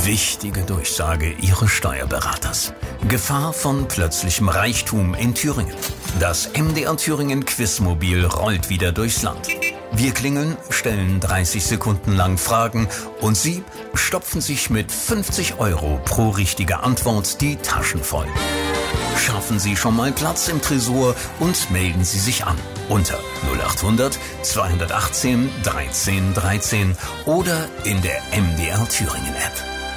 Wichtige Durchsage Ihres Steuerberaters. Gefahr von plötzlichem Reichtum in Thüringen. Das MDR Thüringen Quizmobil rollt wieder durchs Land. Wir klingeln, stellen 30 Sekunden lang Fragen und Sie stopfen sich mit 50 € pro richtige Antwort die Taschen voll. Schaffen Sie schon mal Platz im Tresor und melden Sie sich an unter 0800 218 13 13 oder in der MDR Thüringen App.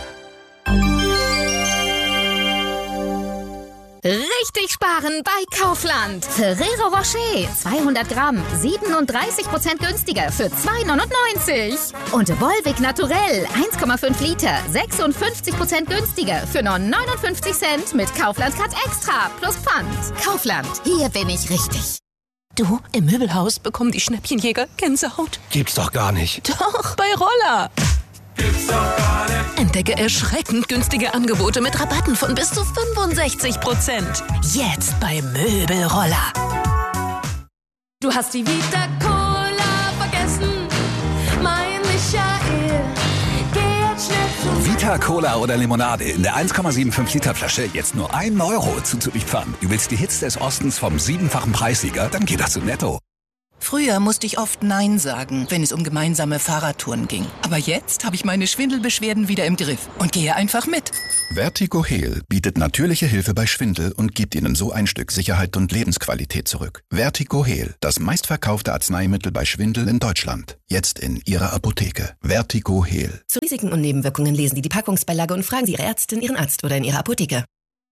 Richtig sparen bei Kaufland. Ferrero Rocher 200 Gramm 37% günstiger für 2,99 €. Und Volvic Naturell 1,5 Liter 56% günstiger für nur 59 Cent mit Kaufland Cut Extra plus Pfand. Kaufland, hier bin ich richtig. Du, im Möbelhaus bekommen die Schnäppchenjäger Gänsehaut. Gibt's doch gar nicht. Doch, bei Roller. Gibt's doch gar nicht. Entdecke erschreckend günstige Angebote mit Rabatten von bis zu 65%. Jetzt bei Möbelroller. Du hast die Vita Cola vergessen, mein Michael. Geh jetzt schnell zu Vita Cola oder Limonade in der 1,75 Liter Flasche jetzt nur 1 € zuzüglich Pfand. Du willst die Hits des Ostens vom 7-fachen Preissieger? Dann geh doch zu Netto. Früher musste ich oft Nein sagen, wenn es um gemeinsame Fahrradtouren ging. Aber jetzt habe ich meine Schwindelbeschwerden wieder im Griff und gehe einfach mit. Vertigo Heal bietet natürliche Hilfe bei Schwindel und gibt Ihnen so ein Stück Sicherheit und Lebensqualität zurück. Vertigo Heal, das meistverkaufte Arzneimittel bei Schwindel in Deutschland. Jetzt in Ihrer Apotheke. Vertigo Heal. Zu Risiken und Nebenwirkungen lesen Sie die Packungsbeilage und fragen Sie Ihre Ärztin, Ihren Arzt oder in Ihrer Apotheke.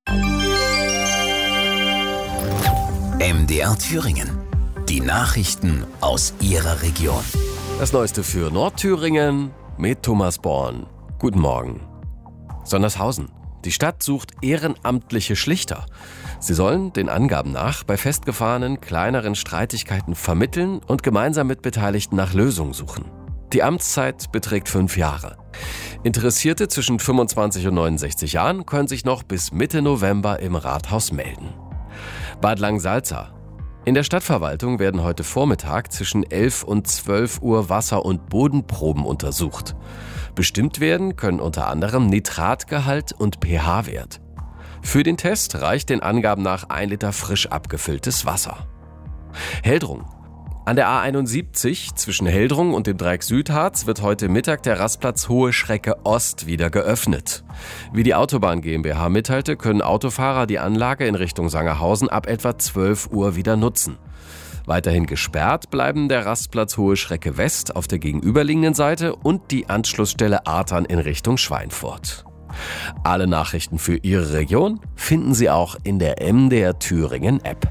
MDR Thüringen. Die Nachrichten aus Ihrer Region. Das Neueste für Nordthüringen mit Thomas Born. Guten Morgen. Sondershausen. Die Stadt sucht ehrenamtliche Schlichter. Sie sollen den Angaben nach bei festgefahrenen kleineren Streitigkeiten vermitteln und gemeinsam mit Beteiligten nach Lösungen suchen. Die Amtszeit beträgt 5 Jahre. Interessierte zwischen 25 und 69 Jahren können sich noch bis Mitte November im Rathaus melden. Bad Langensalza. In der Stadtverwaltung werden heute Vormittag zwischen 11 und 12 Uhr Wasser- und Bodenproben untersucht. Bestimmt werden können unter anderem Nitratgehalt und pH-Wert. Für den Test reicht den Angaben nach 1 Liter frisch abgefülltes Wasser. Heldrung. An der A71 zwischen Heldrung und dem Dreieck Südharz wird heute Mittag der Rastplatz Hohe Schrecke Ost wieder geöffnet. Wie die Autobahn GmbH mitteilte, können Autofahrer die Anlage in Richtung Sangerhausen ab etwa 12 Uhr wieder nutzen. Weiterhin gesperrt bleiben der Rastplatz Hohe Schrecke West auf der gegenüberliegenden Seite und die Anschlussstelle Artern in Richtung Schweinfurt. Alle Nachrichten für Ihre Region finden Sie auch in der MDR Thüringen App.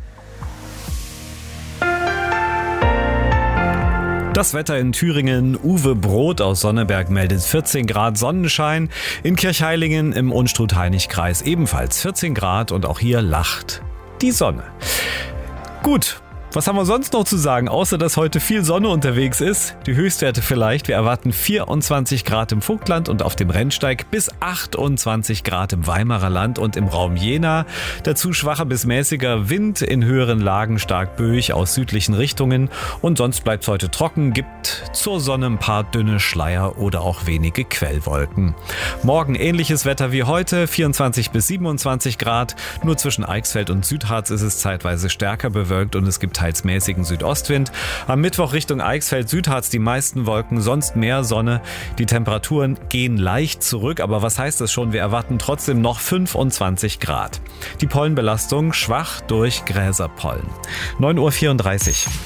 Das Wetter in Thüringen. Uwe Brot aus Sonneberg meldet 14 Grad Sonnenschein. In Kirchheilingen im Unstrut-Hainich-Kreis ebenfalls 14 Grad und auch hier lacht die Sonne. Gut. Was haben wir sonst noch zu sagen, außer dass heute viel Sonne unterwegs ist? Die Höchstwerte vielleicht. Wir erwarten 24 Grad im Vogtland und auf dem Rennsteig bis 28 Grad im Weimarer Land und im Raum Jena. Dazu schwacher bis mäßiger Wind, in höheren Lagen stark böig aus südlichen Richtungen. Und sonst bleibt es heute trocken, gibt zur Sonne ein paar dünne Schleier oder auch wenige Quellwolken. Morgen ähnliches Wetter wie heute, 24 bis 27 Grad. Nur zwischen Eichsfeld und Südharz ist es zeitweise stärker bewölkt und es gibt teils mäßigen Südostwind. Am Mittwoch Richtung Eichsfeld-Südharz die meisten Wolken, sonst mehr Sonne. Die Temperaturen gehen leicht zurück, aber was heißt das schon? Wir erwarten trotzdem noch 25 Grad. Die Pollenbelastung schwach durch Gräserpollen. 9:34 Uhr.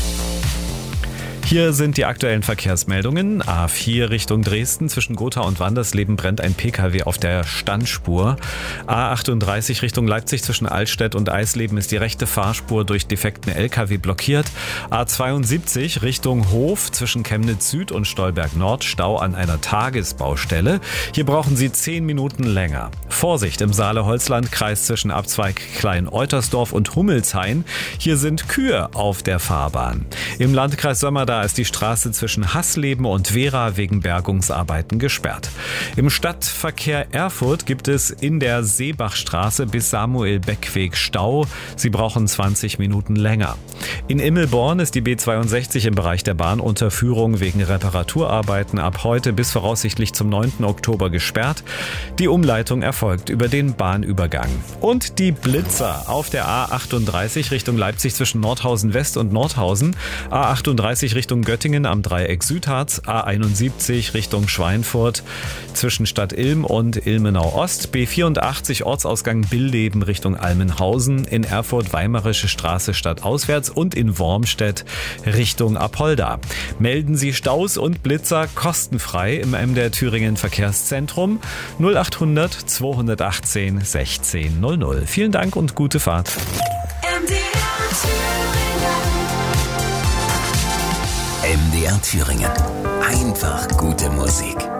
Hier sind die aktuellen Verkehrsmeldungen. A4 Richtung Dresden. Zwischen Gotha und Wandersleben brennt ein Pkw auf der Standspur. A38 Richtung Leipzig zwischen Altstedt und Eisleben ist die rechte Fahrspur durch defekten Lkw blockiert. A72 Richtung Hof zwischen Chemnitz Süd und Stolberg Nord Stau an einer Tagesbaustelle. Hier brauchen Sie 10 Minuten länger. Vorsicht im Saale-Holzland-Kreis zwischen Abzweig Klein-Eutersdorf und Hummelshain. Hier sind Kühe auf der Fahrbahn. Im Landkreis Sömmerda ist die Straße zwischen Hassleben und Wera wegen Bergungsarbeiten gesperrt. Im Stadtverkehr Erfurt gibt es in der Seebachstraße bis Samuel-Beck-Weg Stau. Sie brauchen 20 Minuten länger. In Immelborn ist die B62 im Bereich der Bahnunterführung wegen Reparaturarbeiten ab heute bis voraussichtlich zum 9. Oktober gesperrt. Die Umleitung erfolgt über den Bahnübergang. Und die Blitzer auf der A38 Richtung Leipzig zwischen Nordhausen West und Nordhausen, A38 Richtung Göttingen am Dreieck Südharz, A71 Richtung Schweinfurt zwischen Stadt Ilm und Ilmenau Ost, B84 Ortsausgang Billeben Richtung Almenhausen, in Erfurt Weimarische Straße stadtauswärts und in Wormstedt Richtung Apolda. Melden Sie Staus und Blitzer kostenfrei im MDR Thüringen Verkehrszentrum 0800 218 1600. Vielen Dank und gute Fahrt. MDR Thüringen. Einfach gute Musik.